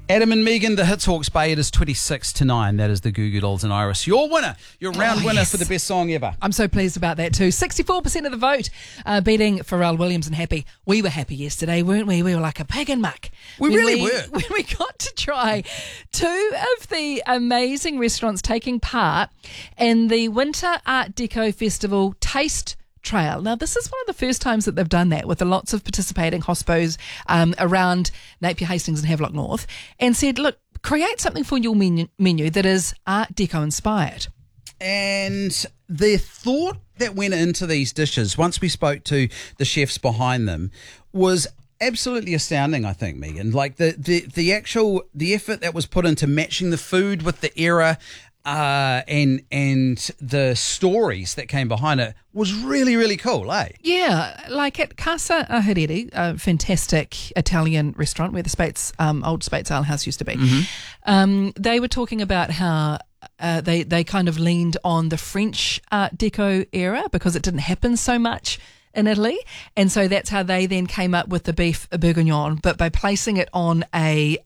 Adam and Megan, the Hits Hawke's Bay. It is 26-9. That is the Goo Goo Dolls and Iris. Your winner, your round winner for the best song ever. I'm so pleased about that too. 64% of the vote beating Pharrell Williams and Happy. We were happy yesterday, weren't we? We were like a pig in muck. We really were. When we got to try two of the amazing restaurants taking part in the Winter Art Deco Festival Taste Trail. Now, this is one of the first times that they've done that with lots of participating hospos around Napier, Hastings and Havelock North, and said, look, create something for your menu that is Art Deco inspired. And the thought that went into these dishes, once we spoke to the chefs behind them, was absolutely astounding, I think, Megan. Like the effort that was put into matching the food with the era and the stories that came behind it was really, really cool, eh? Yeah, like at Casa Herreri, a fantastic Italian restaurant where the Spates, old Spates Ale House used to be, they were talking about how they kind of leaned on the French Art Deco era because it didn't happen so much in Italy, and so that's how they then came up with the beef bourguignon, but by placing it on a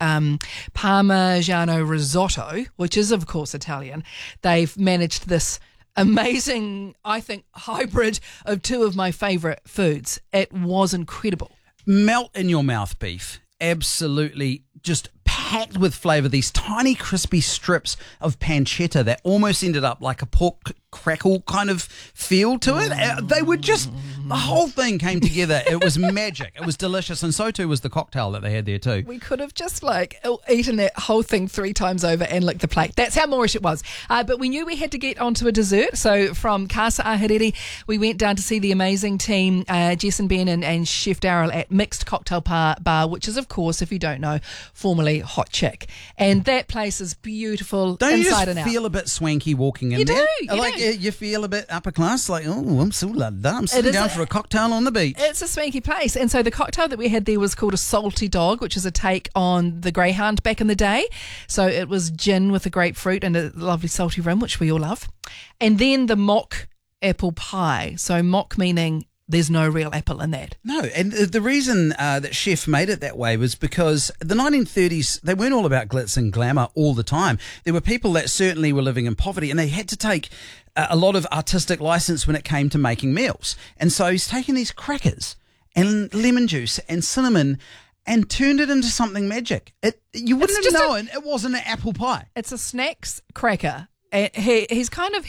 Parmigiano risotto, which is of course Italian, they've managed this amazing, I think, hybrid of two of my favourite foods. It was incredible. Melt in your mouth beef, absolutely just packed with flavour. These tiny crispy strips of pancetta that almost ended up like a pork crackle kind of feel to it. They were just, the whole thing came together. It was magic. It was delicious, and so too was the cocktail that they had there too. We could have just eaten that whole thing 3 times over and licked the plate. That's how Moorish it was. But we knew we had to get onto a dessert, so from Casa Herreri we went down to see the amazing team, Jess and Ben and Chef Daryl at Mixed Cocktail Bar, which is, of course, if you don't know, formerly Hot Chick. And that place is beautiful. Don't inside you and just out. feel a bit swanky walking in You there? do. You feel a bit upper class, like, oh, I'm so loved. I'm sitting down for a cocktail on the beach. It's a swanky place. And so the cocktail that we had there was called a Salty Dog, which is a take on the Greyhound back in the day. So it was gin with a grapefruit and a lovely salty rim, which we all love. And then the mock apple pie. So mock meaning there's no real apple in that. No, and the reason that Chef made it that way was because the 1930s, they weren't all about glitz and glamour all the time. There were people that certainly were living in poverty, and they had to take a lot of artistic license when it came to making meals. And so he's taken these crackers and lemon juice and cinnamon and turned it into something magic. You wouldn't have known it wasn't an apple pie. It's a snacks cracker. He's kind of